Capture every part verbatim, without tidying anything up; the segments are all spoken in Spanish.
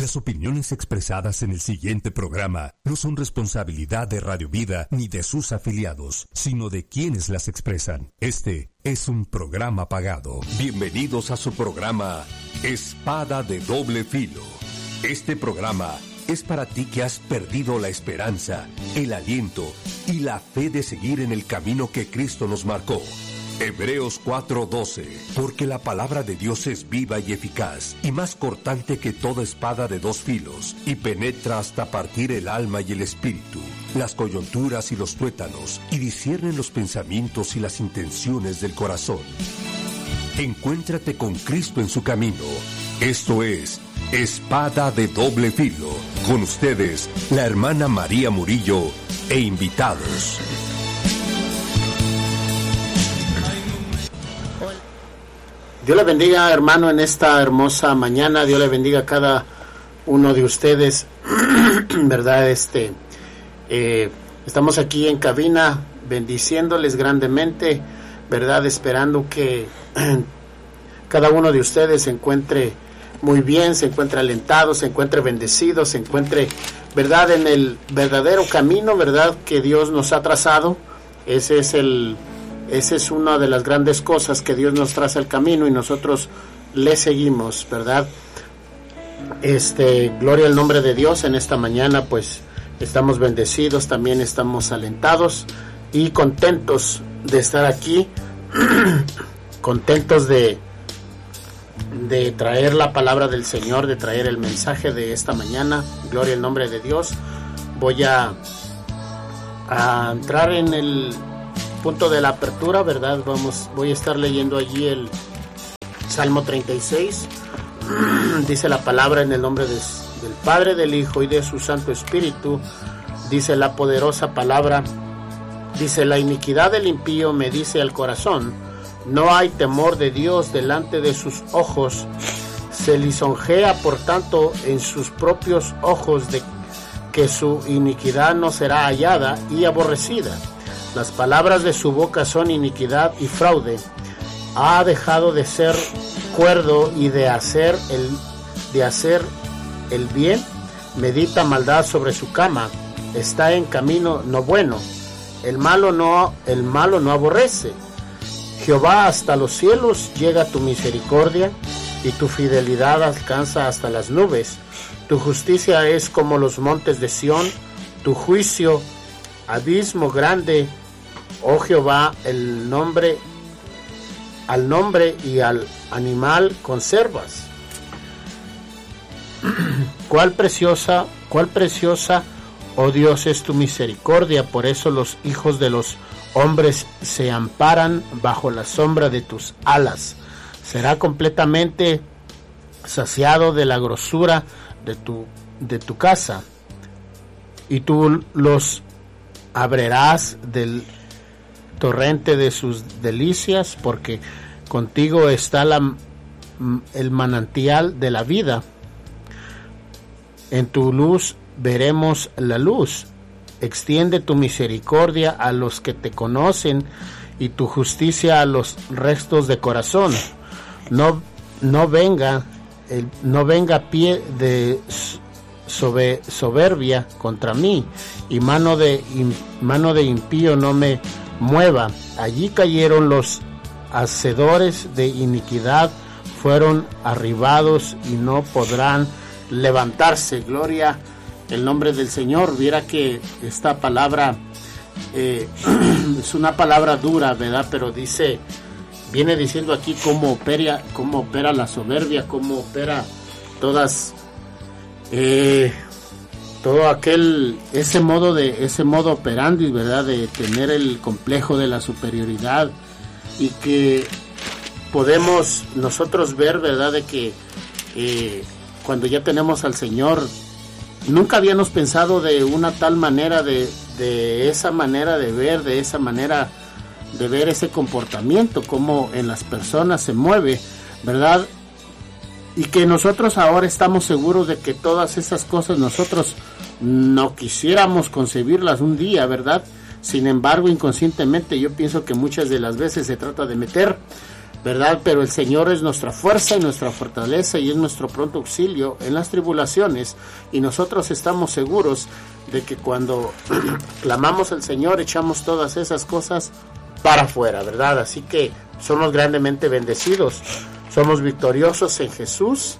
Las opiniones expresadas en el siguiente programa no son responsabilidad de Radio Vida ni de sus afiliados, sino de quienes las expresan. Este es un programa pagado. Bienvenidos a su programa Espada de Doble Filo. Este programa es para ti que has perdido la esperanza, el aliento y la fe de seguir en el camino que Cristo nos marcó. Hebreos cuatro doce, porque la palabra de Dios es viva y eficaz, y más cortante que toda espada de dos filos, y penetra hasta partir el alma y el espíritu, las coyunturas y los tuétanos, y discierne los pensamientos y las intenciones del corazón. Encuéntrate con Cristo en su camino. Esto es Espada de Doble Filo. Con ustedes, la hermana María Murillo e invitados. Dios le bendiga, hermano, en esta hermosa mañana. Dios le bendiga a cada uno de ustedes, ¿verdad? Este, eh, estamos aquí en cabina bendiciéndoles grandemente, ¿verdad? Esperando que cada uno de ustedes se encuentre muy bien, se encuentre alentado, se encuentre bendecido, se encuentre, ¿verdad?, en el verdadero camino, ¿verdad?, que Dios nos ha trazado. Ese es el... Esa es una de las grandes cosas, que Dios nos traza el camino y nosotros le seguimos, ¿verdad? Este, gloria al nombre de Dios. En esta mañana, pues, estamos bendecidos, también estamos alentados y contentos de estar aquí, contentos de, de traer la palabra del Señor, de traer el mensaje de esta mañana. Gloria al nombre de Dios. Voy a, a entrar en el punto de la apertura, ¿verdad? Vamos, voy a estar leyendo allí el Salmo treinta y seis. Dice la palabra en el nombre de, del Padre, del Hijo y de su Santo Espíritu. Dice la poderosa palabra. Dice: la iniquidad del impío me dice al corazón, no hay temor de Dios delante de sus ojos. Se lisonjea por tanto en sus propios ojos de que su iniquidad no será hallada y aborrecida. Las palabras de su boca son iniquidad y fraude. Ha dejado de ser cuerdo y de hacer el, de hacer el bien. Medita maldad sobre su cama. Está en camino no bueno. El malo no, el malo no aborrece. Jehová, hasta los cielos llega tu misericordia, y tu fidelidad alcanza hasta las nubes. Tu justicia es como los montes de Sión. Tu juicio, abismo grande. Oh Jehová, el nombre, al nombre y al animal conservas. Cuál preciosa, cuál preciosa, oh Dios, es tu misericordia. Por eso los hijos de los hombres se amparan bajo la sombra de tus alas. Será completamente saciado de la grosura de tu, de tu casa, y tú los abrirás del torrente de sus delicias, porque contigo está la, el manantial de la vida. En tu luz veremos la luz. Extiende tu misericordia a los que te conocen, y tu justicia a los restos de corazón. No, no venga, el, no venga pie de sobe, soberbia contra mí, y mano de, mano de impío no me mueva. Allí cayeron los hacedores de iniquidad, fueron arribados y no podrán levantarse. Gloria el nombre del Señor. Viera que esta palabra eh, es una palabra dura, ¿verdad? Pero dice, viene diciendo aquí cómo opera, cómo opera la soberbia, cómo opera todas eh, todo aquel, ese modo de, ese modo operandi, ¿verdad?, de tener el complejo de la superioridad, y que podemos nosotros ver, ¿verdad?, de que eh, cuando ya tenemos al Señor, nunca habíamos pensado de una tal manera, de, de esa manera de ver, de esa manera de ver ese comportamiento, cómo en las personas se mueve, ¿verdad? Y que nosotros ahora estamos seguros de que todas esas cosas nosotros no quisiéramos concebirlas un día, ¿verdad? Sin embargo, inconscientemente yo pienso que muchas de las veces se trata de meter ¿verdad? Pero el Señor es nuestra fuerza y nuestra fortaleza y es nuestro pronto auxilio en las tribulaciones, y nosotros estamos seguros de que cuando clamamos al Señor echamos todas esas cosas para afuera, ¿verdad? Así que somos grandemente bendecidos, somos victoriosos en Jesús,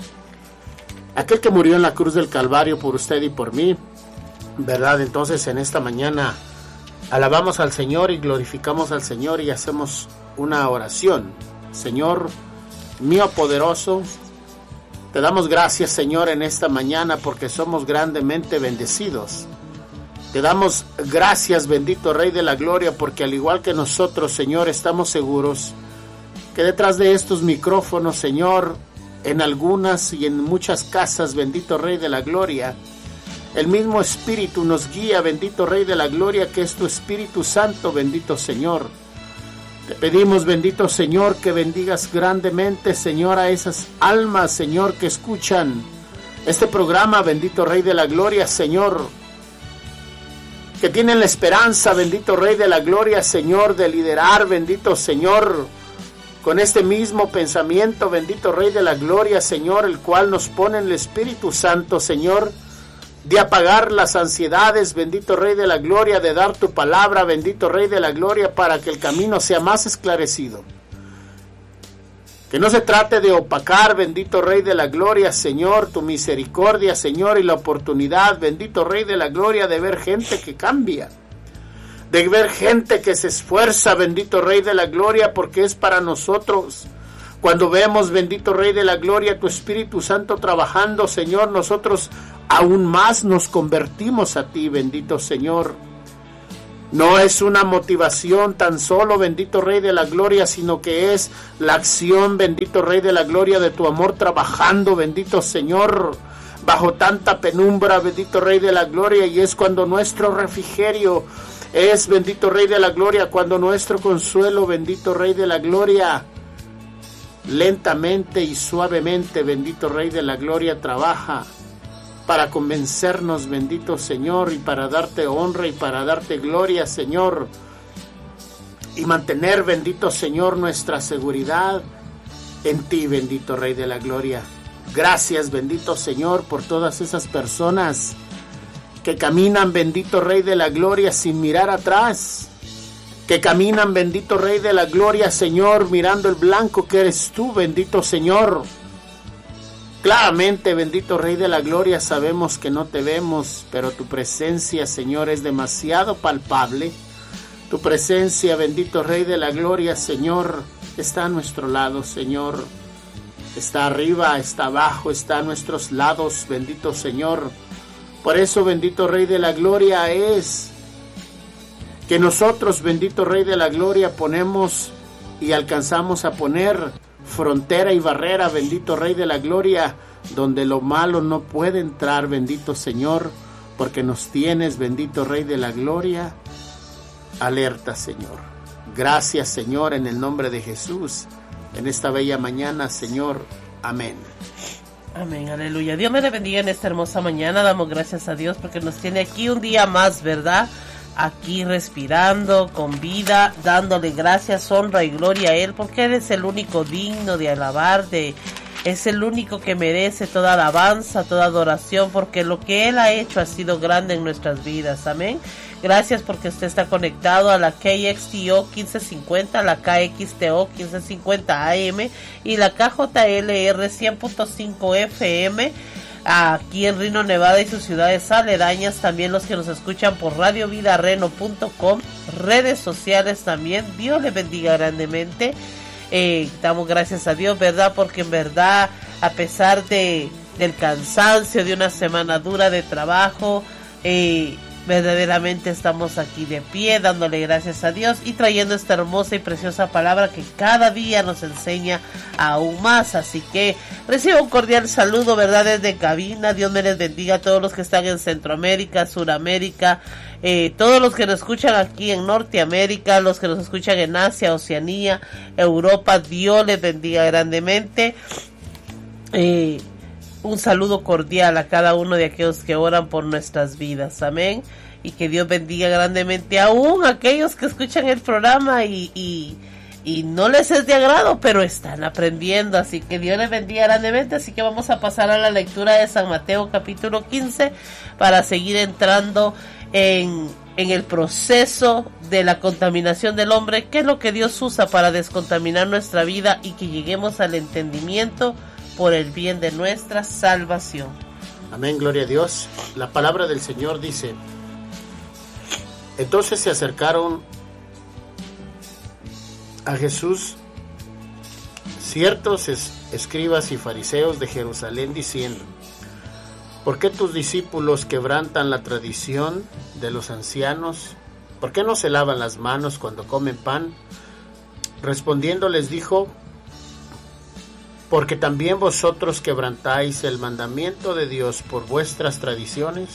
aquel que murió en la cruz del Calvario por usted y por mí, ¿verdad? Entonces en esta mañana alabamos al Señor y glorificamos al Señor y hacemos una oración. Señor mío poderoso, te damos gracias, Señor, en esta mañana porque somos grandemente bendecidos. Te damos gracias, bendito Rey de la Gloria, porque al igual que nosotros, Señor, estamos seguros que detrás de estos micrófonos, Señor, en algunas y en muchas casas, bendito Rey de la Gloria, el mismo Espíritu nos guía, bendito Rey de la Gloria, que es tu Espíritu Santo, bendito Señor. Te pedimos, bendito Señor, que bendigas grandemente, Señor, a esas almas, Señor, que escuchan este programa, bendito Rey de la Gloria, Señor, que tienen la esperanza, bendito Rey de la Gloria, Señor, de liderar, bendito Señor, con este mismo pensamiento, bendito Rey de la Gloria, Señor, el cual nos pone en el Espíritu Santo, Señor, de apagar las ansiedades, bendito Rey de la Gloria, de dar tu palabra, bendito Rey de la Gloria, para que el camino sea más esclarecido. Que no se trate de opacar, bendito Rey de la Gloria, Señor, tu misericordia, Señor, y la oportunidad, bendito Rey de la Gloria, de ver gente que cambia, de ver gente que se esfuerza, bendito Rey de la Gloria, porque es para nosotros. Cuando vemos, bendito Rey de la Gloria, tu Espíritu Santo trabajando, Señor, nosotros aún más nos convertimos a ti, bendito Señor. No es una motivación tan solo, bendito Rey de la Gloria, sino que es la acción, bendito Rey de la Gloria, de tu amor trabajando, bendito Señor, bajo tanta penumbra, bendito Rey de la Gloria, y es cuando nuestro refrigerio es, bendito Rey de la Gloria, cuando nuestro consuelo, bendito Rey de la Gloria, lentamente y suavemente, bendito Rey de la Gloria, trabaja para convencernos, bendito Señor, y para darte honra y para darte gloria, Señor, y mantener, bendito Señor, nuestra seguridad en ti, bendito Rey de la Gloria. Gracias, bendito Señor, por todas esas personas que caminan, bendito Rey de la Gloria, sin mirar atrás, que caminan, bendito Rey de la Gloria, Señor, mirando el blanco que eres tú, bendito Señor. Claramente, bendito Rey de la Gloria, sabemos que no te vemos, pero tu presencia, Señor, es demasiado palpable. Tu presencia, bendito Rey de la Gloria, Señor, está a nuestro lado, Señor. Está arriba, está abajo, está a nuestros lados, bendito Señor. Por eso, bendito Rey de la Gloria, es que nosotros, bendito Rey de la Gloria, ponemos y alcanzamos a poner frontera y barrera, bendito Rey de la Gloria, donde lo malo no puede entrar, bendito Señor, porque nos tienes, bendito Rey de la Gloria, alerta, Señor. Gracias, Señor, en el nombre de Jesús, en esta bella mañana, Señor. Amén. Amén, aleluya. Dios me le bendiga en esta hermosa mañana. Damos gracias a Dios porque nos tiene aquí un día más, ¿verdad? Aquí respirando, con vida, dándole gracias, honra y gloria a Él, porque Él es el único digno de alabar, de, es el único que merece toda alabanza, toda adoración, porque lo que Él ha hecho ha sido grande en nuestras vidas. Amén. Gracias porque usted está conectado a la K X T O quince cincuenta, la K X T O quince cincuenta A M y la K J L R cien punto cinco F M. Aquí en Reno, Nevada y sus ciudades aledañas, también los que nos escuchan por radio vida reno punto com, redes sociales también. Dios les bendiga grandemente. Eh, damos gracias a Dios, ¿verdad? Porque en verdad, a pesar de del cansancio de una semana dura de trabajo, eh, verdaderamente estamos aquí de pie, dándole gracias a Dios y trayendo esta hermosa y preciosa palabra que cada día nos enseña aún más. Así que recibo un cordial saludo, ¿verdad? Desde cabina. Dios me les bendiga a todos los que están en Centroamérica, Suramérica, eh, todos los que nos escuchan aquí en Norteamérica, los que nos escuchan en Asia, Oceanía, Europa. Dios les bendiga grandemente. Eh, Un saludo cordial a cada uno de aquellos que oran por nuestras vidas. Amén. Y que Dios bendiga grandemente aún a aquellos que escuchan el programa y, y, y no les es de agrado, pero están aprendiendo, así que Dios les bendiga grandemente. Así que vamos a pasar a la lectura de San Mateo capítulo quince para seguir entrando en, en el proceso de la contaminación del hombre, que es lo que Dios usa para descontaminar nuestra vida y que lleguemos al entendimiento por el bien de nuestra salvación. Amén, gloria a Dios. La palabra del Señor dice: entonces se acercaron a Jesús ciertos es, escribas y fariseos de Jerusalén, diciendo: ¿por qué tus discípulos quebrantan la tradición de los ancianos? ¿Por qué no se lavan las manos cuando comen pan? Respondiendo les dijo: porque también vosotros quebrantáis el mandamiento de Dios por vuestras tradiciones.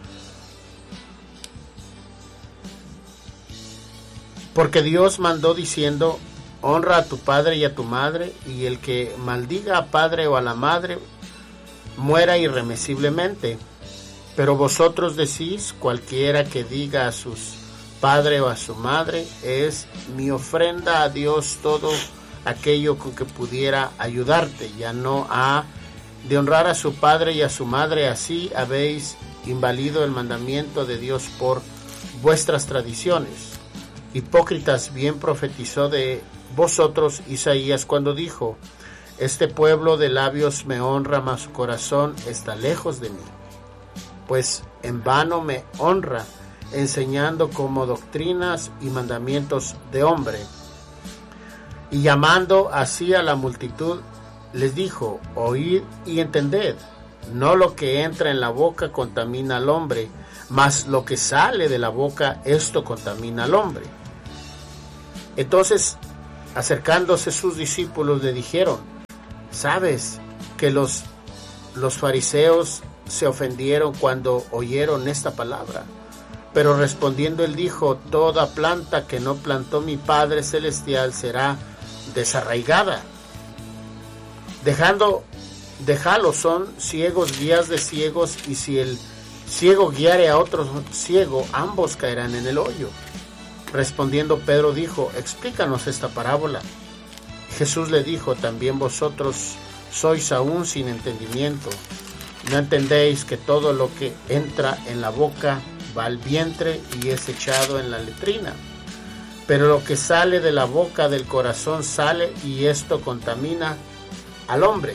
Porque Dios mandó diciendo: honra a tu padre y a tu madre, y el que maldiga a padre o a la madre muera irremisiblemente. Pero vosotros decís: cualquiera que diga a su padre o a su madre, es mi ofrenda a Dios todo aquello con que pudiera ayudarte, ya no ha de honrar a su padre y a su madre. Así habéis invalido el mandamiento de Dios por vuestras tradiciones. Hipócritas, bien profetizó de vosotros Isaías cuando dijo: este pueblo de labios me honra, mas su corazón está lejos de mí, pues en vano me honra, enseñando como doctrinas y mandamientos de hombre. Y llamando así a la multitud, les dijo: oíd y entended, no lo que entra en la boca contamina al hombre, mas lo que sale de la boca, esto contamina al hombre. Entonces, acercándose sus discípulos, le dijeron: ¿sabes que los, los fariseos se ofendieron cuando oyeron esta palabra? Pero respondiendo él dijo: toda planta que no plantó mi Padre Celestial será desarraigada. Dejando, dejalo, son ciegos guías de ciegos, y si el ciego guiare a otro ciego, ambos caerán en el hoyo. Respondiendo Pedro dijo: explícanos esta parábola. Jesús le dijo: también vosotros sois aún sin entendimiento. ¿No entendéis que todo lo que entra en la boca va al vientre y es echado en la letrina? Pero lo que sale de la boca del corazón sale, y esto contamina al hombre.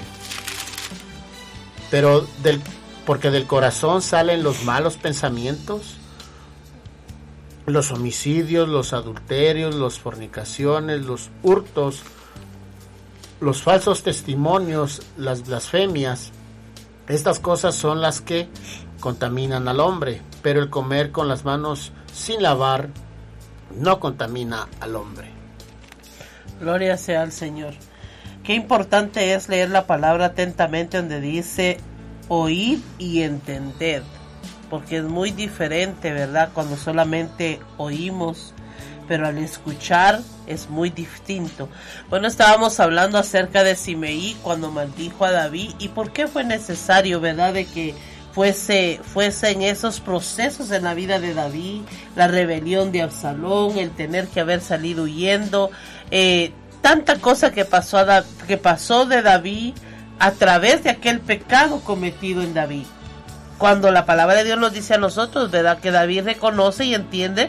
Pero del, porque del corazón salen los malos pensamientos, los homicidios, los adulterios, las fornicaciones, los hurtos, los falsos testimonios, las blasfemias. Estas cosas son las que contaminan al hombre, pero el comer con las manos sin lavar no contamina al hombre. Gloria sea al Señor. Qué importante es leer la palabra atentamente, donde dice: oíd y entended. Porque es muy diferente, ¿verdad? Cuando solamente oímos, pero al escuchar es muy distinto. Bueno, estábamos hablando acerca de Simeí cuando maldijo a David, y por qué fue necesario, ¿verdad?, de que fuese, fuese en esos procesos en la vida de David, la rebelión de Absalón, el tener que haber salido huyendo, eh, tanta cosa que pasó, a, que pasó de David a través de aquel pecado cometido en David. Cuando la palabra de Dios nos dice a nosotros, ¿verdad?, que David reconoce y entiende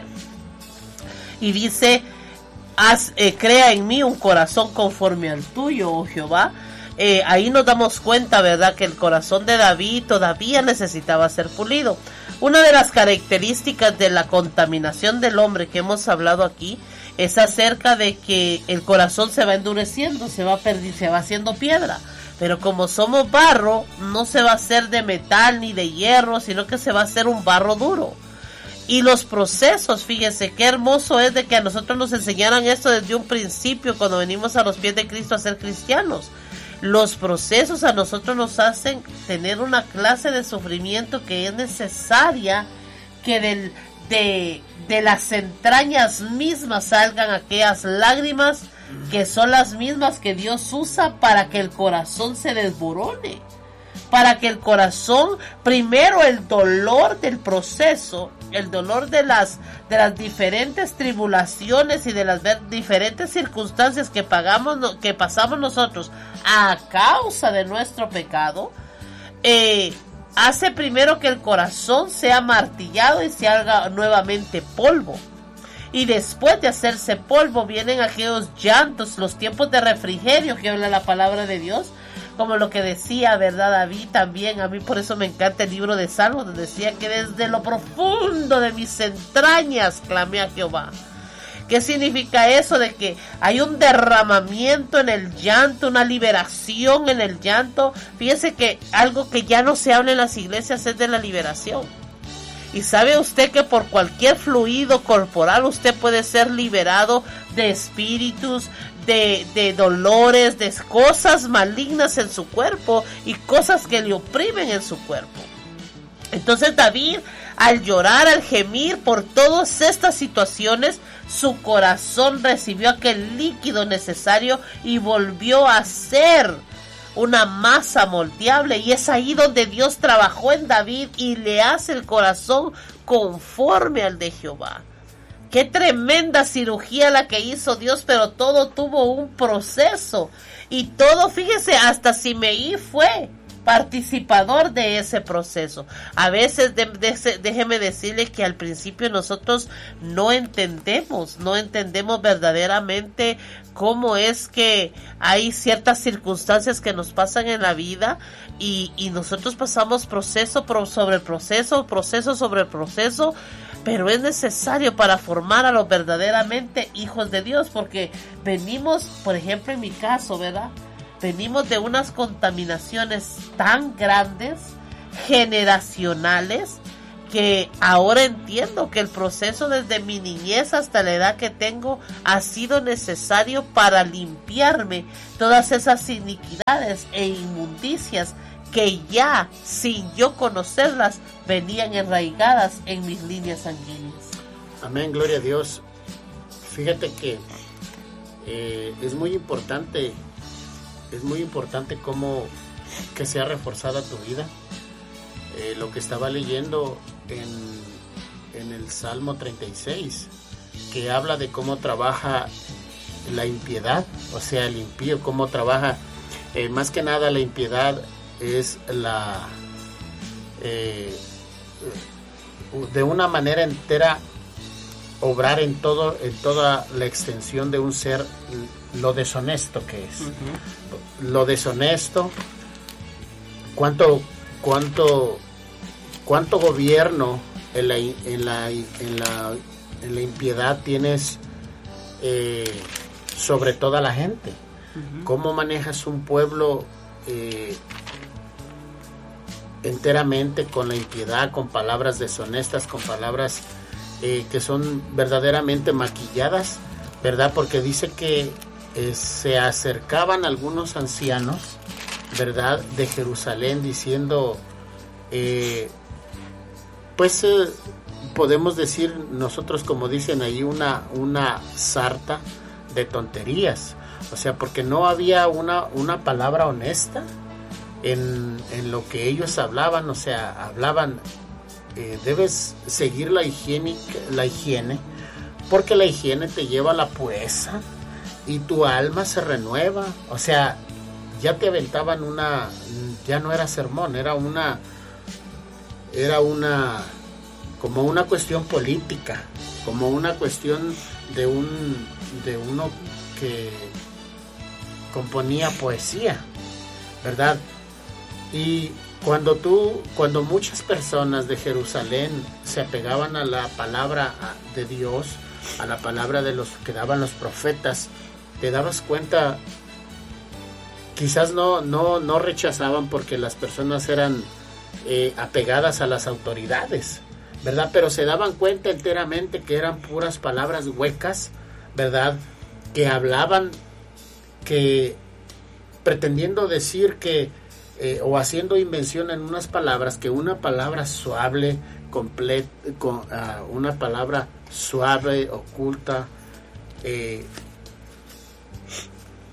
y dice: Haz, eh, crea en mí un corazón conforme al tuyo, oh Jehová. Eh, ahí nos damos cuenta, ¿verdad?, que el corazón de David todavía necesitaba ser pulido. Una de las características de la contaminación del hombre que hemos hablado aquí es acerca de que el corazón se va endureciendo, se va perdi- se va haciendo piedra. Pero como somos barro, no se va a hacer de metal ni de hierro, sino que se va a hacer un barro duro. Y los procesos, fíjense, qué hermoso es de que a nosotros nos enseñaran esto desde un principio, cuando venimos a los pies de Cristo a ser cristianos. Los procesos a nosotros nos hacen tener una clase de sufrimiento que es necesaria, que del, de, de las entrañas mismas salgan aquellas lágrimas que son las mismas que Dios usa para que el corazón se desborone. para que el corazón, primero el dolor del proceso, el dolor de las de las diferentes tribulaciones y de las diferentes circunstancias que pagamos que pasamos nosotros a causa de nuestro pecado, eh, hace primero que el corazón sea martillado y se haga nuevamente polvo. Y después de hacerse polvo vienen aquellos llantos, los tiempos de refrigerio que habla la palabra de Dios, como lo que decía, ¿verdad, David? También a mí por eso me encanta el libro de Salmos, donde decía que desde lo profundo de mis entrañas clamé a Jehová. ¿Qué significa eso? De que hay un derramamiento en el llanto, una liberación en el llanto. Fíjese que algo que ya no se habla en las iglesias es de la liberación. Y sabe usted que por cualquier fluido corporal usted puede ser liberado de espíritus, de, de dolores, de cosas malignas en su cuerpo y cosas que le oprimen en su cuerpo. Entonces David, al llorar, al gemir por todas estas situaciones, su corazón recibió aquel líquido necesario y volvió a ser una masa moldeable, y es ahí donde Dios trabajó en David y le hace el corazón conforme al de Jehová. Qué tremenda cirugía la que hizo Dios, pero todo tuvo un proceso, y todo, fíjese, hasta Simeí fue participador de ese proceso. A veces de, de, déjeme decirle que al principio nosotros no entendemos, no entendemos verdaderamente cómo es que hay ciertas circunstancias que nos pasan en la vida y, y nosotros pasamos proceso sobre proceso, proceso sobre proceso, pero es necesario para formar a los verdaderamente hijos de Dios, porque venimos, por ejemplo en mi caso, ¿verdad? Venimos de unas contaminaciones tan grandes, generacionales, que ahora entiendo que el proceso desde mi niñez hasta la edad que tengo ha sido necesario para limpiarme todas esas iniquidades e inmundicias que ya, sin yo conocerlas, venían enraigadas en mis líneas sanguíneas. Amén, gloria a Dios. Fíjate que eh, es muy importante Es muy importante cómo que sea reforzada tu vida. Eh, lo que estaba leyendo en, en el Salmo treinta y seis, que habla de cómo trabaja la impiedad, o sea, el impío, cómo trabaja. Eh, más que nada la impiedad es la eh, de una manera entera obrar en todo en toda la extensión de un ser, lo deshonesto que es. Uh-huh. Lo deshonesto, cuánto cuánto cuánto gobierno en la en la en la, en la impiedad tienes eh, sobre toda la gente. Uh-huh. Cómo manejas un pueblo eh, enteramente con la impiedad, con palabras deshonestas, con palabras eh, que son verdaderamente maquilladas, ¿verdad? Porque dice que eh, se acercaban algunos ancianos, ¿verdad?, de Jerusalén, diciendo, eh, pues eh, podemos decir nosotros, como dicen ahí, una, una sarta de tonterías. O sea, porque no había una, una palabra honesta en, en lo que ellos hablaban. O sea, hablaban, eh, debes seguir la higiene, la higiene, porque la higiene te lleva a la pureza y tu alma se renueva. O sea, ya te aventaban una, ya no era sermón, era una, era una, como una cuestión política, como una cuestión de un, de uno que componía poesía, ¿verdad? Y cuando tú, cuando muchas personas de Jerusalén se apegaban a la palabra de Dios, a la palabra de los que daban los profetas, te dabas cuenta, quizás no, no, no rechazaban porque las personas eran eh, apegadas a las autoridades, ¿verdad? Pero se daban cuenta enteramente que eran puras palabras huecas, ¿verdad? Que hablaban, que pretendiendo decir que eh, o haciendo invención en unas palabras, que una palabra suave, completa, con, uh, una palabra suave, oculta, eh,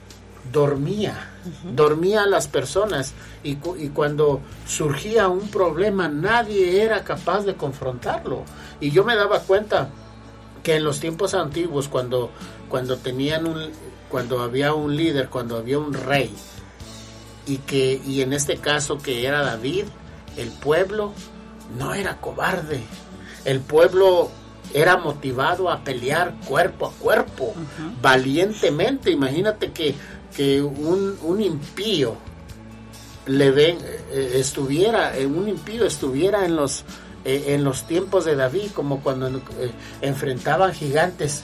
dormía, uh-huh. dormía a las personas, y, cu- y cuando surgía un problema nadie era capaz de confrontarlo. Y yo me daba cuenta que en los tiempos antiguos, cuando, cuando tenían un, cuando había un líder, cuando había un rey, y que, y en este caso que era David, el pueblo no era cobarde, el pueblo era motivado a pelear cuerpo a cuerpo, uh-huh. valientemente. Imagínate que, que un, un impío le ven, eh, estuviera, un impío estuviera en los eh, en los tiempos de David, como cuando eh, enfrentaban gigantes,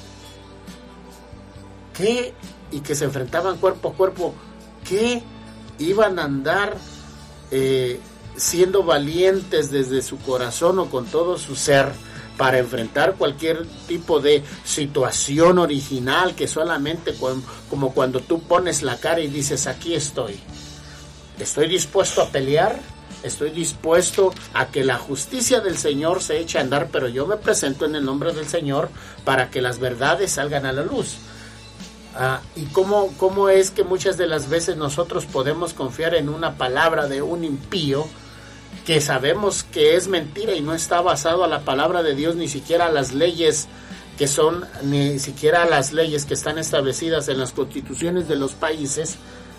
¿qué? Y que se enfrentaban cuerpo a cuerpo, ¿qué? Iban a andar eh, siendo valientes desde su corazón o con todo su ser para enfrentar cualquier tipo de situación original, que solamente con, como cuando tú pones la cara y dices, aquí estoy, estoy dispuesto a pelear, estoy dispuesto a que la justicia del Señor se eche a andar, pero yo me presento en el nombre del Señor para que las verdades salgan a la luz. Ah, y cómo, cómo es que muchas de las veces nosotros podemos confiar en una palabra de un impío que sabemos que es mentira y no está basado a la palabra de Dios, ni siquiera a las leyes que son, ni siquiera a las leyes que están establecidas en las constituciones de los países.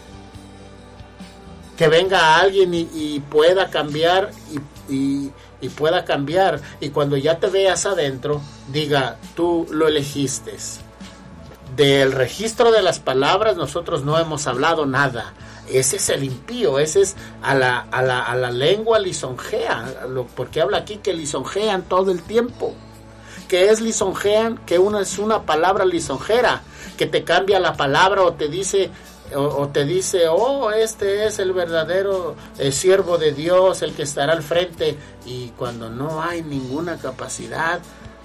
Que venga alguien y, y pueda cambiar y, y, y pueda cambiar, y cuando ya te veas adentro diga, tú lo elegiste. Del registro de las palabras nosotros no hemos hablado nada. Ese es el impío, ese es a la, a la, a la lengua lisonjea, lo, porque habla aquí que lisonjean todo el tiempo. ¿Qué es lisonjean? Que una es una palabra lisonjera, que te cambia la palabra o te dice, o, o te dice, oh, este es el verdadero eh, siervo de Dios, el que estará al frente, y cuando no hay ninguna capacidad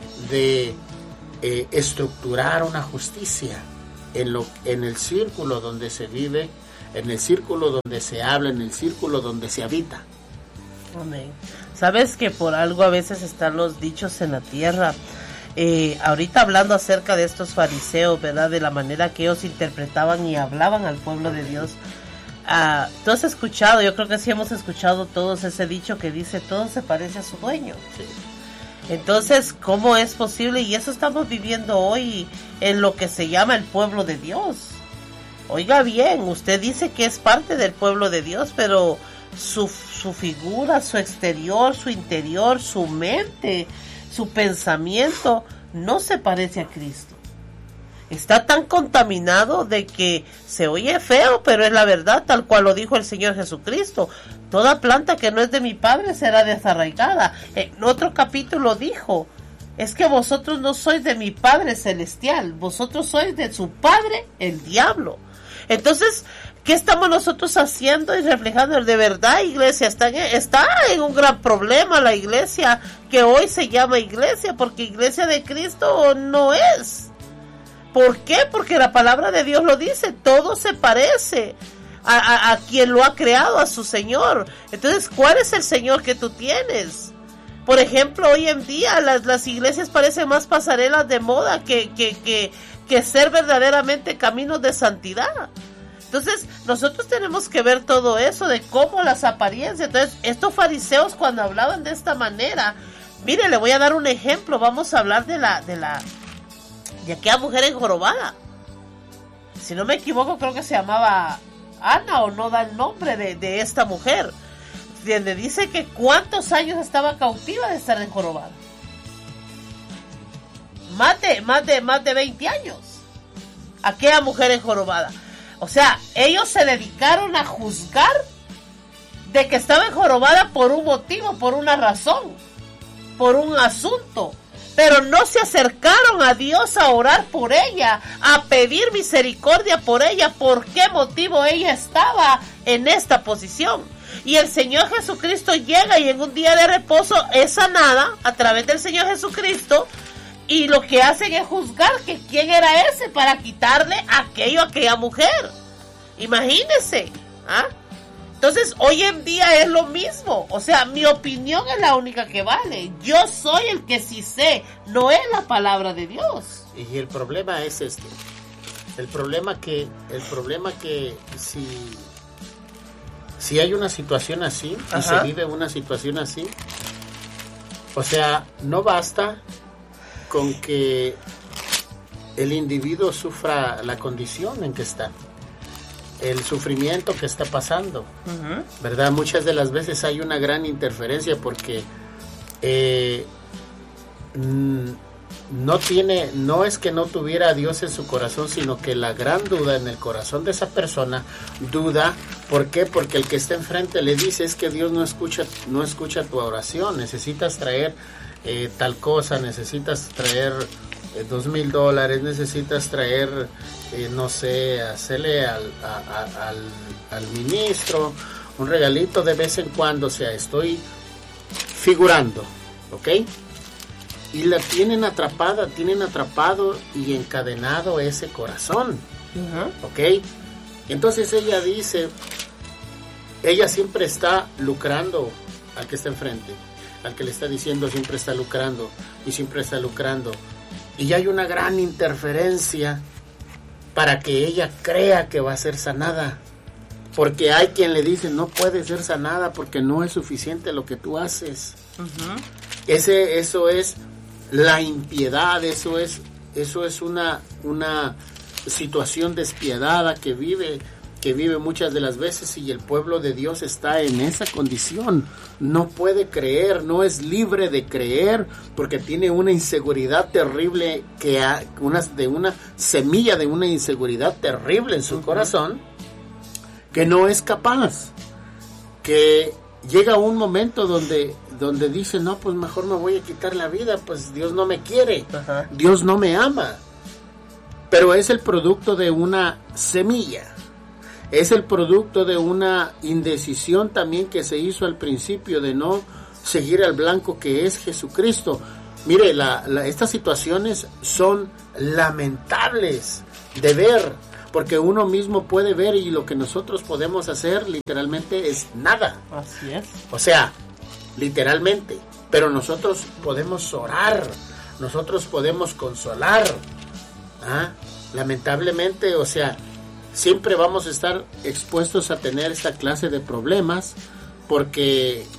de Eh, estructurar una justicia en, lo, en el círculo donde se vive, en el círculo donde se habla, en el círculo donde se habita. Amén. Sabes que por algo a veces están los dichos en la tierra. Eh, ahorita hablando acerca de estos fariseos, ¿verdad? De la manera que ellos interpretaban y hablaban al pueblo de Dios. Uh, tú has escuchado, yo creo que sí hemos escuchado todos ese dicho que dice, todo se parece a su dueño. Sí. Entonces, ¿cómo es posible? Y eso estamos viviendo hoy en lo que se llama el pueblo de Dios. Oiga bien, usted dice que es parte del pueblo de Dios, pero su, su figura, su exterior, su interior, su mente, su pensamiento, no se parece a Cristo. Está tan contaminado de que se oye feo, pero es la verdad, tal cual lo dijo el Señor Jesucristo. Toda planta que no es de mi Padre será desarraigada. En otro capítulo dijo, es que vosotros no sois de mi Padre celestial, vosotros sois de su padre, el diablo. Entonces, ¿qué estamos nosotros haciendo y reflejando? De verdad, iglesia, está en, está en un gran problema la iglesia, que hoy se llama iglesia, porque iglesia de Cristo no es. ¿Por qué? Porque la palabra de Dios lo dice, todo se parece a, a, a quien lo ha creado, a su Señor. Entonces, ¿cuál es el Señor que tú tienes? Por ejemplo, hoy en día las, las iglesias parecen más pasarelas de moda que, que, que, que ser verdaderamente caminos de santidad. Entonces, nosotros tenemos que ver todo eso de cómo las apariencias. Entonces, estos fariseos cuando hablaban de esta manera, mire, le voy a dar un ejemplo. Vamos a hablar de la... de la de aquella mujer enjorobada. Si no me equivoco, creo que se llamaba Ana, o no da el nombre de, de esta mujer, donde dice que cuántos años estaba cautiva de estar enjorobada. Más de, más de, más de veinte años. Aquella mujer enjorobada. O sea, ellos se dedicaron a juzgar de que estaba enjorobada por un motivo, por una razón, por un asunto. Pero no se acercaron a Dios a orar por ella, a pedir misericordia por ella. ¿Por qué motivo ella estaba en esta posición? Y el Señor Jesucristo llega y en un día de reposo es sanada a través del Señor Jesucristo. Y lo que hacen es juzgar que quién era ese para quitarle aquello a aquella mujer. Imagínense, ¿ah? Entonces, hoy en día es lo mismo. O sea, mi opinión es la única que vale. Yo soy el que sí sé, no es la palabra de Dios. Y el problema es este. El problema que, el problema que si, si hay una situación así, y se vive una situación así, o sea, no basta con que el individuo sufra la condición en que está, el sufrimiento que está pasando, uh-huh. ¿verdad? Muchas de las veces hay una gran interferencia porque eh, no tiene, no es que no tuviera a Dios en su corazón, sino que la gran duda en el corazón de esa persona, duda, ¿por qué? Porque el que está enfrente le dice, es que Dios no escucha, no escucha tu oración, necesitas traer eh, tal cosa, necesitas traer eh, dos mil dólares, necesitas traer, eh, no sé, hacerle al, a, a, al, al ministro un regalito de vez en cuando, o sea, estoy figurando, ¿ok? Y la tienen atrapada, tienen atrapado y encadenado ese corazón, uh-huh. ¿ok? Entonces ella dice, ella siempre está lucrando al que está enfrente, al que le está diciendo siempre está lucrando y siempre está lucrando. Y hay una gran interferencia para que ella crea que va a ser sanada. Porque hay quien le dice, no puede ser sanada porque no es suficiente lo que tú haces. Uh-huh. Ese, eso es la impiedad, eso es, eso es una, una situación despiadada que vive, que vive muchas de las veces, y el pueblo de Dios está en esa condición. No puede creer, no es libre de creer, porque tiene una inseguridad terrible, que ha, una, de una semilla de una inseguridad terrible en su uh-huh. corazón, que no es capaz, que llega un momento donde, donde dice, no, pues mejor me voy a quitar la vida, pues Dios no me quiere, Ajá. Dios no me ama. Pero es el producto de una semilla, es el producto de una indecisión también que se hizo al principio de no seguir al blanco que es Jesucristo. Mire, la, la, estas situaciones son lamentables de ver, porque uno mismo puede ver y lo que nosotros podemos hacer literalmente es nada. Así es. O sea, literalmente. Pero nosotros podemos orar, nosotros podemos consolar. ¿Ah? Lamentablemente, o sea, siempre vamos a estar expuestos a tener esta clase de problemas porque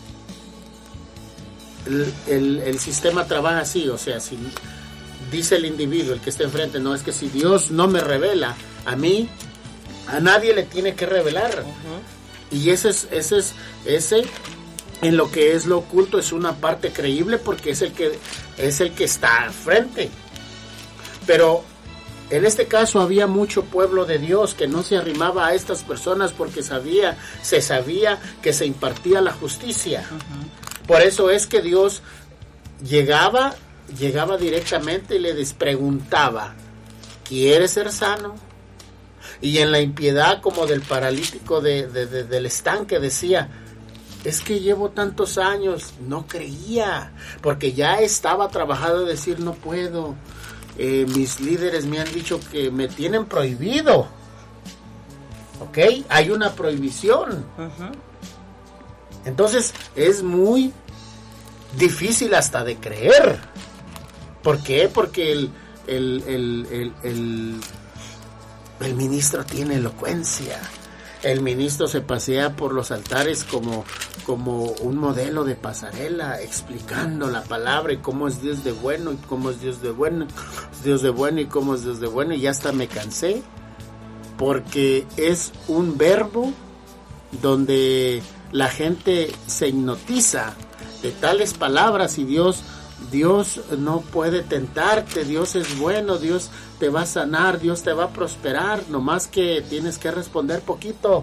el, el, el sistema trabaja así. O sea, si dice el individuo, el que está enfrente, no, es que si Dios no me revela a mí, a nadie le tiene que revelar. Uh-huh. Y ese es, ese es, ese en lo que es lo oculto es una parte creíble porque es el que, es el que está al frente. Pero en este caso había mucho pueblo de Dios que no se arrimaba a estas personas porque sabía, se sabía que se impartía la justicia. Uh-huh. Por eso es que Dios llegaba, llegaba directamente y le preguntaba, ¿quieres ser sano? Y en la impiedad como del paralítico de, de, de, del estanque decía, es que llevo tantos años, no creía, porque ya estaba trabajado de decir no puedo, eh, mis líderes me han dicho que me tienen prohibido, ¿ok? Hay una prohibición. Uh-huh. Entonces es muy difícil hasta de creer. ¿Por qué? Porque el, el, el, el, el El ministro tiene elocuencia. El ministro se pasea por los altares como, como un modelo de pasarela, explicando la palabra y cómo es Dios de bueno y cómo es Dios de bueno, Dios de bueno y cómo es Dios de bueno. Y ya hasta me cansé, porque es un verbo donde la gente se hipnotiza de tales palabras y Dios... Dios no puede tentarte, Dios es bueno, Dios te va a sanar, Dios te va a prosperar, nomás que tienes que responder poquito.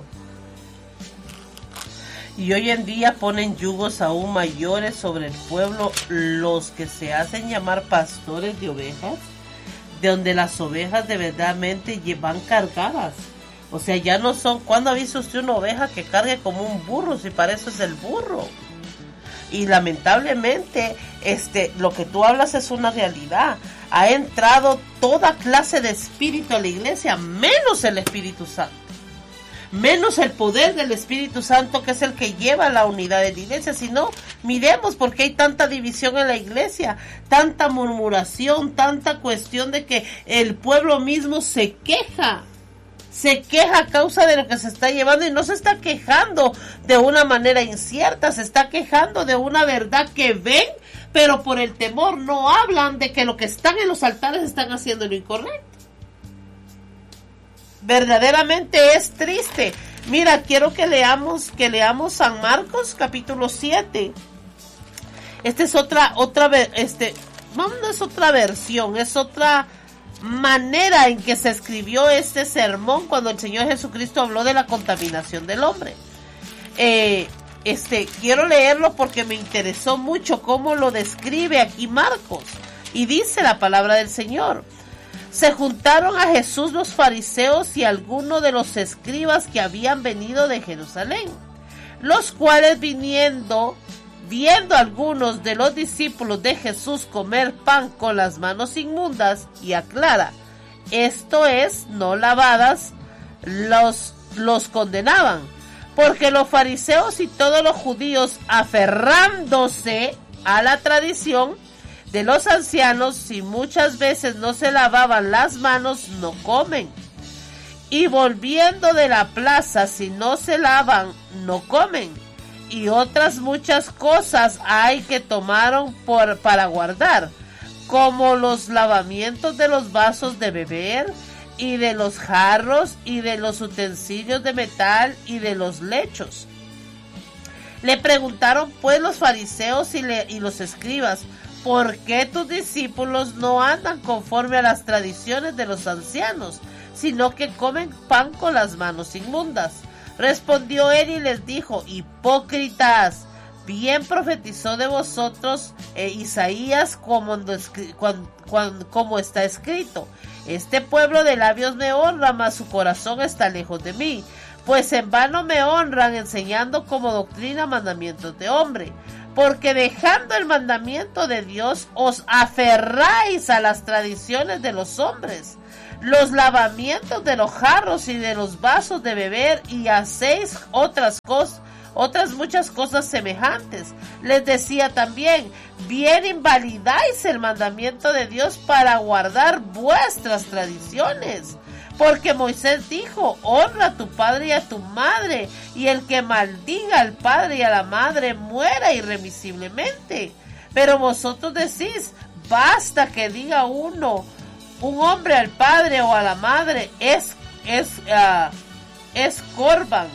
Y hoy en día ponen yugos aún mayores sobre el pueblo, los que se hacen llamar pastores de ovejas, de donde las ovejas de verdaderamente van cargadas. O sea, ya no son, ¿cuándo ha visto usted una oveja que cargue como un burro? Si para eso es el burro. Y lamentablemente este lo que tú hablas es una realidad. Ha entrado toda clase de espíritu a la iglesia, menos el Espíritu Santo, menos el poder del Espíritu Santo, que es el que lleva la unidad de la iglesia. Si no, miremos por qué hay tanta división en la iglesia, tanta murmuración, tanta cuestión de que el pueblo mismo se queja. Se queja a causa de lo que se está llevando, y no se está quejando de una manera incierta, se está quejando de una verdad que ven, pero por el temor no hablan de que lo que están en los altares están haciendo lo incorrecto. Verdaderamente es triste. Mira, quiero que leamos, que leamos San Marcos capítulo siete. Esta es otra, otra, este, no, no es otra versión, es otra manera en que se escribió este sermón cuando el Señor Jesucristo habló de la contaminación del hombre. Eh, este, quiero leerlo porque me interesó mucho cómo lo describe aquí Marcos. Y dice la palabra del Señor: se juntaron a Jesús los fariseos y algunos de los escribas que habían venido de Jerusalén, los cuales viniendo, viendo algunos de los discípulos de Jesús comer pan con las manos inmundas, y aclara, esto es, no lavadas, los, los condenaban, porque los fariseos y todos los judíos, aferrándose a la tradición de los ancianos, si muchas veces no se lavaban las manos, no comen. Y volviendo de la plaza, si no se lavan, no comen. Y otras muchas cosas hay que tomaron por, para guardar, como los lavamientos de los vasos de beber, y de los jarros, y de los utensilios de metal, y de los lechos. Le preguntaron pues los fariseos y, le, y los escribas, ¿por qué tus discípulos no andan conforme a las tradiciones de los ancianos, sino que comen pan con las manos inmundas? Respondió él y les dijo, hipócritas, bien profetizó de vosotros eh, Isaías como, cuando, cuando, como está escrito, este pueblo de labios me honra, mas su corazón está lejos de mí, pues en vano me honran enseñando como doctrina mandamientos de hombre. Porque dejando el mandamiento de Dios, os aferráis a las tradiciones de los hombres, los lavamientos de los jarros y de los vasos de beber, y hacéis otras cosas, otras muchas cosas semejantes. Les decía también, bien invalidáis el mandamiento de Dios para guardar vuestras tradiciones. Porque Moisés dijo, honra a tu padre y a tu madre, y el que maldiga al padre y a la madre muera irremisiblemente. Pero vosotros decís, basta que diga uno, un hombre al padre o a la madre, es, es, uh, es corban,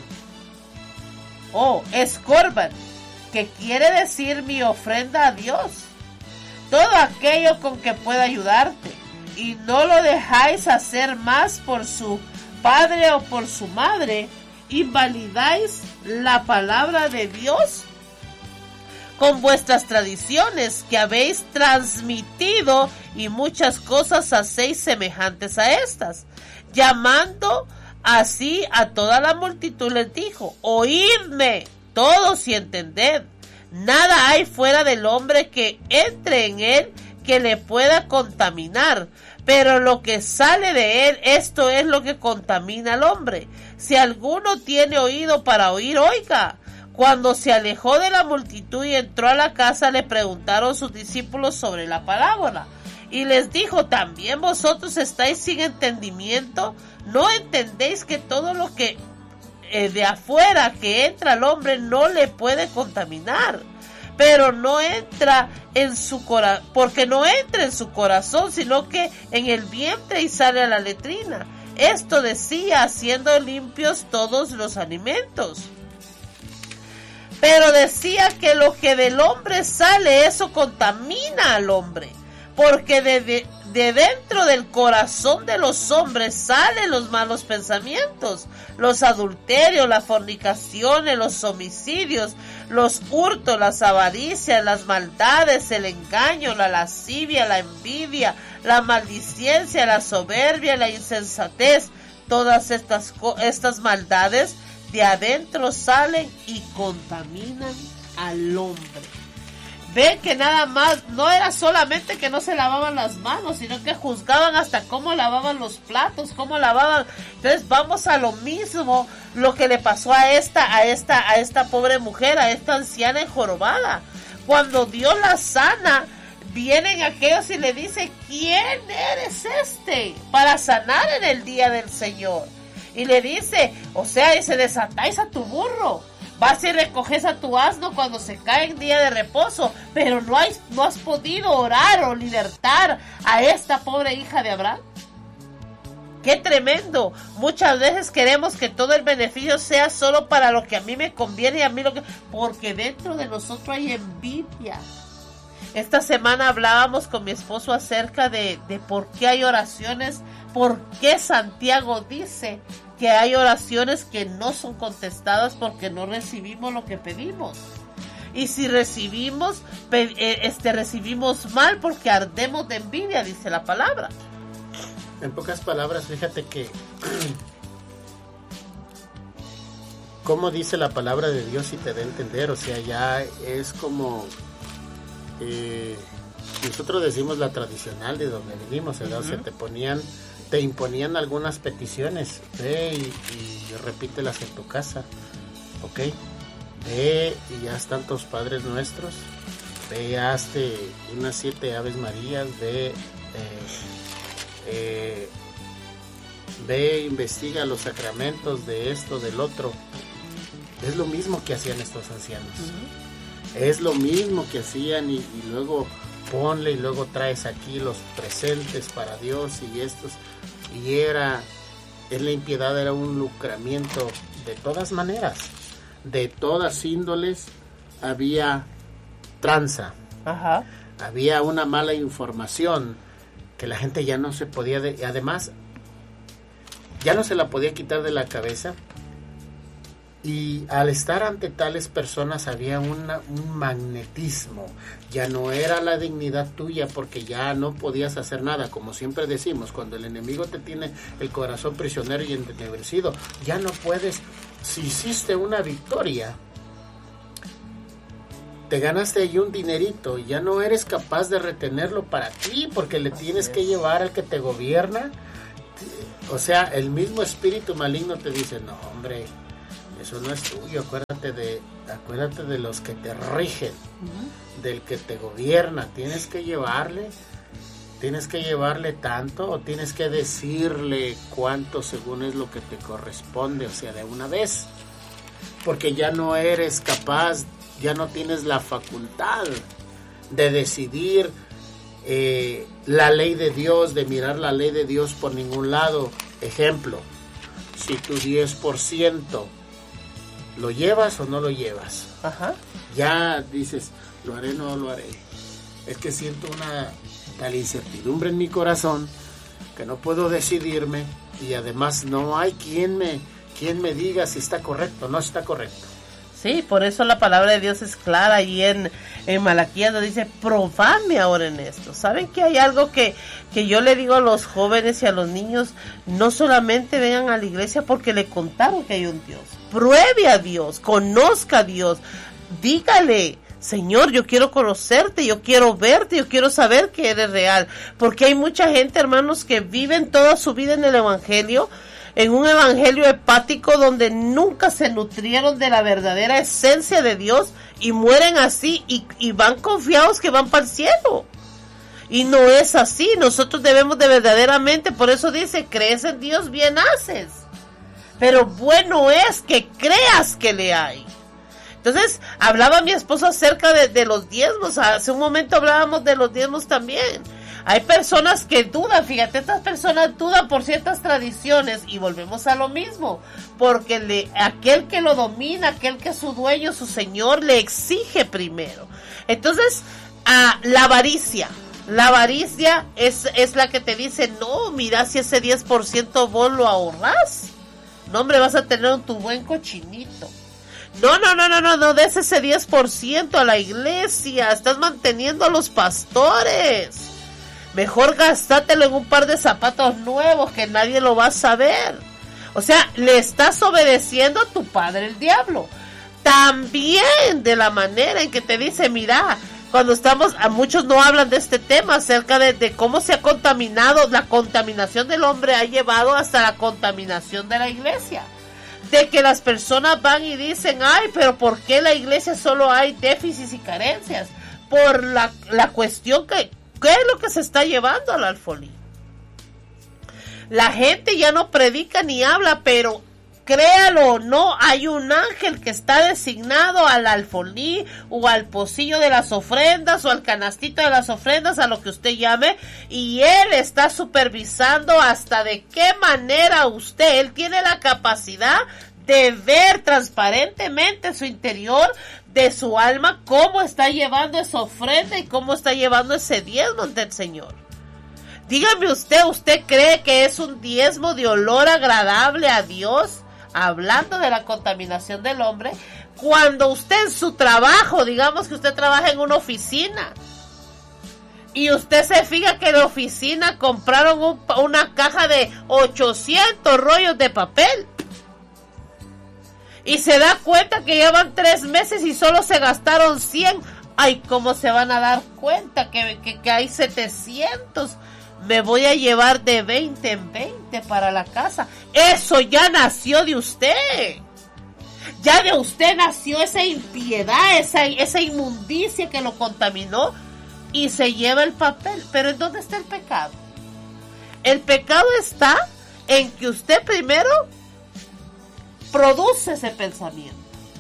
o es corban, que quiere decir mi ofrenda a Dios, todo aquello con que pueda ayudarte. Y no lo dejáis hacer más por su padre o por su madre, invalidáis la palabra de Dios con vuestras tradiciones que habéis transmitido, y muchas cosas hacéis semejantes a estas. Llamando así a toda la multitud les dijo, oídme todos y entended, nada hay fuera del hombre que entre en él que le pueda contaminar, pero lo que sale de él, esto es lo que contamina al hombre. Si alguno tiene oído para oír, oiga. Cuando se alejó de la multitud y entró a la casa, le preguntaron sus discípulos sobre la parábola, y les dijo, ¿también vosotros estáis sin entendimiento? ¿No entendéis que todo lo que eh, de afuera que entra al hombre no le puede contaminar? Pero no entra en su corazón, porque no entra en su corazón, sino que en el vientre y sale a la letrina. Esto decía, haciendo limpios todos los alimentos. Pero decía que lo que del hombre sale, eso contamina al hombre, porque de, de, de dentro del corazón de los hombres salen los malos pensamientos, los adulterios, las fornicaciones, los homicidios, los hurtos, las avaricias, las maldades, el engaño, la lascivia, la envidia, la maldicencia, la soberbia, la insensatez. Todas estas, estas maldades de adentro salen y contaminan al hombre. ven que nada más, no era solamente que no se lavaban las manos, sino que juzgaban hasta cómo lavaban los platos, cómo lavaban. Entonces vamos a lo mismo, lo que le pasó a esta, a esta, a esta pobre mujer, a esta anciana enjorobada. Cuando Dios la sana, vienen aquellos y le dicen, ¿quién eres este para sanar en el día del Señor? Y le dice, o sea, y se desatáis a tu burro. Vas y recoges a tu asno cuando se cae en día de reposo, pero no, hay, no has podido orar o libertar a esta pobre hija de Abraham. ¡Qué tremendo! Muchas veces queremos que todo el beneficio sea solo para lo que a mí me conviene y a mí lo que... Porque dentro de nosotros hay envidia. Esta semana hablábamos con mi esposo acerca de, de por qué hay oraciones, por qué Santiago dice que hay oraciones que no son contestadas porque no recibimos lo que pedimos. Y si recibimos, este, recibimos mal porque ardemos de envidia, dice la palabra. En pocas palabras, fíjate que como dice la palabra de Dios y te da a entender, o sea, ya es como eh, nosotros decimos la tradicional de donde venimos, ¿verdad? Uh-huh. O sea, te ponían, te imponían algunas peticiones, ve y, y repítelas en tu casa, ¿ok? Ve y haz tantos Padres Nuestros, ve, hazte unas siete Aves Marías, ve, eh, eh, ve, investiga los sacramentos de esto, del otro. Es lo mismo que hacían estos ancianos. Uh-huh. Es lo mismo que hacían y, y luego ponle y luego traes aquí los presentes para Dios y estos. Y era, en la impiedad era un lucramiento de todas maneras, de todas índoles. Había tranza, ajá, había una mala información que la gente ya no se podía, de, además ya no se la podía quitar de la cabeza. Y al estar ante tales personas había una, un magnetismo, ya no era la dignidad tuya porque ya no podías hacer nada, como siempre decimos, cuando el enemigo te tiene el corazón prisionero y entenebrecido, ya no puedes, si hiciste una victoria, te ganaste ahí un dinerito, ya no eres capaz de retenerlo para ti porque le tienes que llevar al que te gobierna, o sea, el mismo espíritu maligno te dice, no hombre, eso no es tuyo, acuérdate de, acuérdate de los que te rigen, uh-huh, del que te gobierna, tienes que llevarle, tienes que llevarle tanto o tienes que decirle cuánto según es lo que te corresponde, o sea, de una vez, porque ya no eres capaz, ya no tienes la facultad de decidir eh, la ley de Dios, de mirar la ley de Dios por ningún lado. Ejemplo, si tu diez por ciento ¿lo llevas o no lo llevas? Ajá. Ya dices, ¿lo haré o no lo haré? Es que siento una tal incertidumbre en mi corazón que no puedo decidirme y además no hay quien me, quien me diga si está correcto o no está correcto. Sí, por eso la palabra de Dios es clara y en, en Malaquías nos dice, probadme ahora en esto. ¿Saben que hay algo que, que yo le digo a los jóvenes y a los niños? No solamente vengan a la iglesia porque le contaron que hay un Dios. Pruebe a Dios, conozca a Dios, dígale, Señor, yo quiero conocerte, yo quiero verte, yo quiero saber que eres real. Porque hay mucha gente, hermanos, que viven toda su vida en el evangelio, en un evangelio hepático donde nunca se nutrieron de la verdadera esencia de Dios y mueren así y, y van confiados que van para el cielo. Y no es así, nosotros debemos de verdaderamente, por eso dice, crees en Dios, bien haces. Pero bueno es que creas que le hay. Entonces, hablaba mi esposo acerca de, de los diezmos, hace un momento hablábamos de los diezmos también. Hay personas que dudan, fíjate, estas personas dudan por ciertas tradiciones y volvemos a lo mismo, porque le, aquel que lo domina, aquel que es su dueño, su señor, le exige primero. Entonces, a la avaricia, la avaricia es, es la que te dice, no, mira si ese diez por ciento vos lo ahorrás, no hombre, vas a tener un tu buen cochinito. No, no, no, no, no, no des ese diez por ciento a la iglesia, estás manteniendo a los pastores. Mejor gastátelo en un par de zapatos nuevos que nadie lo va a saber. O sea, le estás obedeciendo a tu padre el diablo. También de la manera en que te dice, mira, Cuando estamos, a muchos no hablan de este tema, acerca de, de cómo se ha contaminado, la contaminación del hombre ha llevado hasta la contaminación de la iglesia. De que las personas van y dicen, ay, pero ¿por qué la iglesia solo hay déficits y carencias? Por la, la cuestión que, ¿qué es lo que se está llevando al alfolí? La gente ya no predica ni habla, pero créalo o no, hay un ángel que está designado al alfolí o al pocillo de las ofrendas o al canastito de las ofrendas, a lo que usted llame, y él está supervisando hasta de qué manera usted, él tiene la capacidad de ver transparentemente su interior de su alma, cómo está llevando esa ofrenda y cómo está llevando ese diezmo ante el Señor. Dígame usted, ¿usted cree que es un diezmo de olor agradable a Dios? Hablando de la contaminación del hombre, cuando usted en su trabajo, digamos que usted trabaja en una oficina, y usted se fija que en la oficina compraron un, una caja de ochocientos rollos de papel, y se da cuenta que llevan tres meses y solo se gastaron cien, ay, ¿cómo se van a dar cuenta que, que, que hay setecientos? Me voy a llevar de veinte en veinte para la casa. Eso ya nació de usted. Ya de usted nació esa impiedad, esa, esa inmundicia que lo contaminó y se lleva el papel. Pero ¿en dónde está el pecado? El pecado está en que usted primero produce ese pensamiento.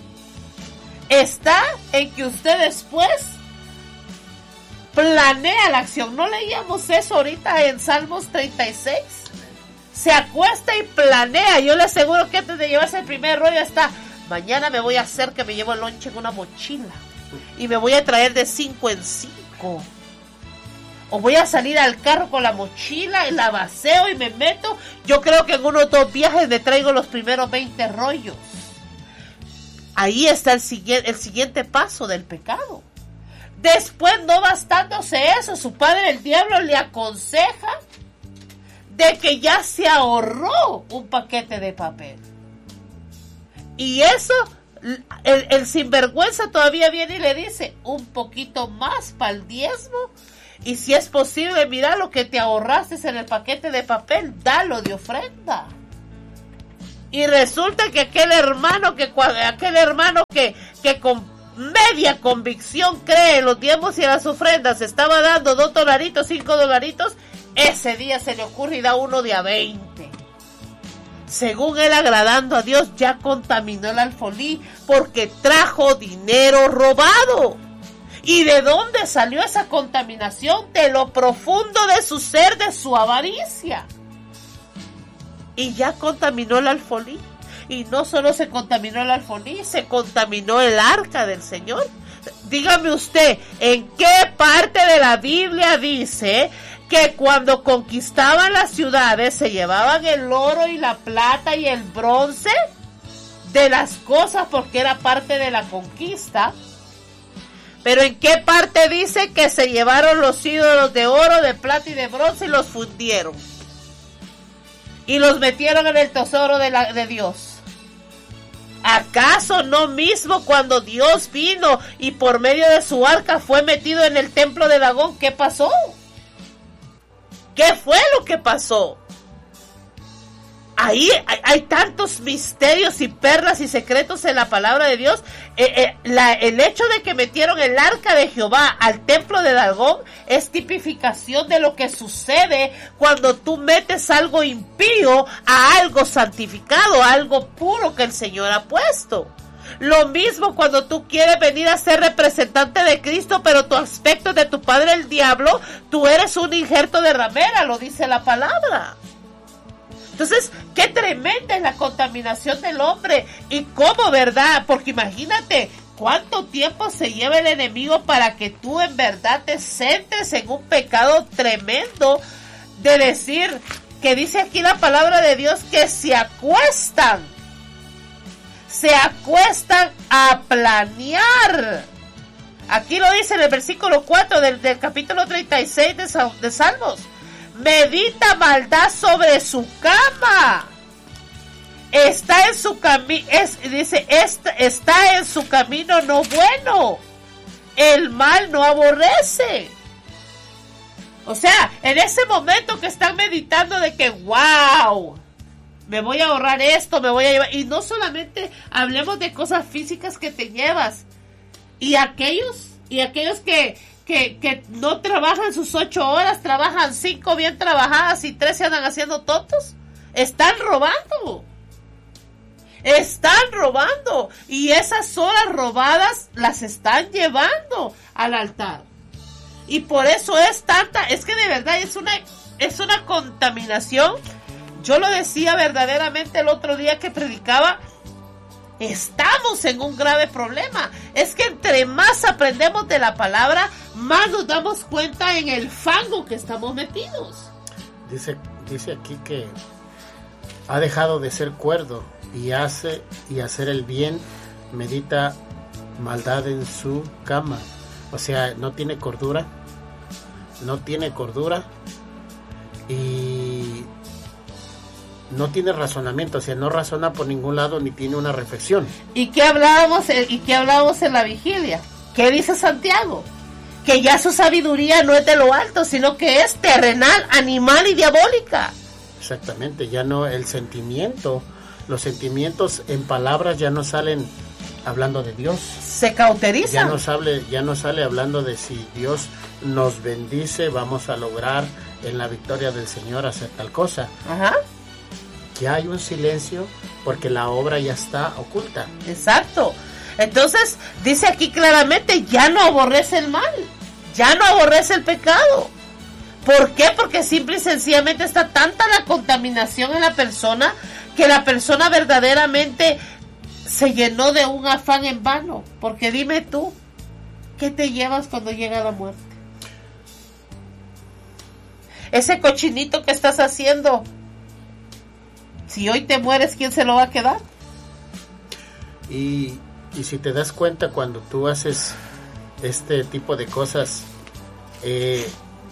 Está en que usted después planea la acción. ¿No leíamos eso ahorita en Salmos treinta y seis? Se acuesta y planea. Yo le aseguro que antes de llevarse el primer rollo está, mañana me voy a hacer que me llevo el lonche en una mochila y me voy a traer de cinco en cinco. O voy a salir al carro con la mochila y la vacío y me meto. Yo creo que en unos dos viajes me traigo los primeros veinte rollos. Ahí está el siguiente, el siguiente paso del pecado. Después, no bastándose eso, su padre el diablo le aconseja de que ya se ahorró un paquete de papel. Y eso, el, el sinvergüenza todavía viene y le dice, un poquito más para el diezmo. Y si es posible, mira lo que te ahorraste en el paquete de papel, dalo de ofrenda. Y resulta que aquel hermano que, aquel hermano que, que con media convicción cree en los diezmos y en las ofrendas, estaba dando dos dolaritos, cinco dolaritos, ese día se le ocurre y da uno de a veinte. Según él, agradando a Dios, ya contaminó el alfolí porque trajo dinero robado. ¿Y de dónde salió esa contaminación? De lo profundo de su ser, de su avaricia. Y ya contaminó el alfolí. Y no solo se contaminó el alfolí, se contaminó el arca del Señor. Dígame usted, ¿en qué parte de la Biblia dice que cuando conquistaban las ciudades se llevaban el oro y la plata y el bronce de las cosas porque era parte de la conquista? Pero ¿en qué parte dice que se llevaron los ídolos de oro, de plata y de bronce y los fundieron? Y los metieron en el tesoro de, la, de Dios. ¿Acaso no mismo cuando Dios vino y por medio de su arca fue metido en el templo de Dagón? ¿Qué pasó? ¿Qué fue lo que pasó? Ahí hay, hay tantos misterios y perlas y secretos en la palabra de Dios. Eh, eh, la, el hecho de que metieron el arca de Jehová al templo de Dagón es tipificación de lo que sucede cuando tú metes algo impío a algo santificado, a algo puro que el Señor ha puesto. Lo mismo cuando tú quieres venir a ser representante de Cristo, pero tu aspecto es de tu padre el diablo, tú eres un injerto de ramera, lo dice la palabra. Entonces, qué tremenda es la contaminación del hombre y cómo, ¿verdad? Porque imagínate cuánto tiempo se lleva el enemigo para que tú en verdad te centres en un pecado tremendo de decir que dice aquí la palabra de Dios que se acuestan, se acuestan a planear. Aquí lo dice en el versículo cuatro del, del capítulo treinta y seis de, de Salmos. Medita maldad sobre su cama. Está en su camino, dice, está, está en su camino no bueno. el mal no aborrece. O sea, en ese momento que están meditando de que, wow, me voy a ahorrar esto, me voy a llevar, y no solamente hablemos de cosas físicas que te llevas, y aquellos, y aquellos que, que, que no trabajan sus ocho horas, trabajan cinco bien trabajadas y tres se andan haciendo tontos, están robando, están robando, y esas horas robadas las están llevando al altar. Y por eso es tanta, es que de verdad es una, es una contaminación. Yo lo decía verdaderamente el otro día que predicaba, estamos en un grave problema. Es que entre más aprendemos de la palabra, más nos damos cuenta en el fango que estamos metidos. Dice, dice aquí que ha dejado de ser cuerdo y hace y hacer el bien, medita maldad en su cama. O sea, no tiene cordura. No tiene cordura y no tiene razonamiento, o sea, no razona por ningún lado ni tiene una reflexión. ¿Y qué hablábamos, y qué hablábamos en la vigilia? ¿Qué dice Santiago? Que ya su sabiduría no es de lo alto, sino que es terrenal, animal y diabólica. Exactamente, ya no el sentimiento, los sentimientos en palabras ya no salen hablando de Dios. Se cauteriza. Ya no sale, ya no sale hablando de si Dios nos bendice, vamos a lograr en la victoria del Señor hacer tal cosa. Ajá. Ya hay un silencio porque la obra ya está oculta. Exacto. Entonces, dice aquí claramente, ya no aborrece el mal, ya no aborrece el pecado. ¿Por qué? Porque simple y sencillamente está tanta la contaminación en la persona que la persona verdaderamente se llenó de un afán en vano. Porque dime tú, ¿qué te llevas cuando llega la muerte? Ese cochinito que estás haciendo, si hoy te mueres, ¿quién se lo va a quedar? Y, y si te das cuenta, cuando tú haces este tipo de cosas, eh,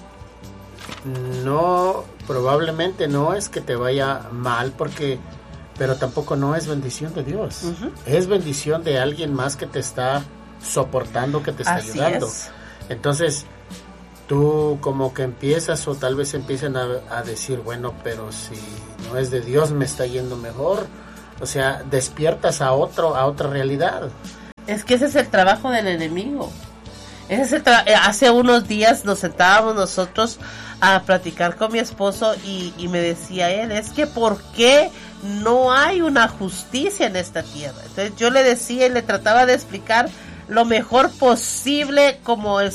no, probablemente no es que te vaya mal, porque, pero tampoco no es bendición de Dios. Uh-huh. Es bendición de alguien más que te está soportando, que te está Así ayudando. Es. Entonces, tú como que empiezas o tal vez empiecen a, a decir, bueno, pero si no es de Dios me está yendo mejor. O sea, despiertas a otro, a otra realidad. Es que ese es el trabajo del enemigo. Ese es el tra- Hace unos días nos sentábamos nosotros a platicar con mi esposo y, y me decía él, es que ¿por qué no hay una justicia en esta tierra? Entonces yo le decía y le trataba de explicar lo mejor posible como el